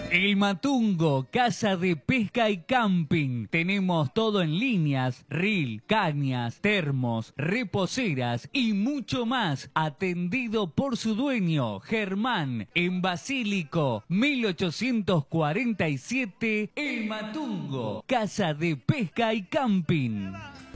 El Matungo, casa de pesca y camping. Tenemos todo en líneas, reel, cañas, termos, reposeras y mucho más. Atendido por su dueño, Germán, en Basílico, 1847, El Matungo, casa de pesca y camping.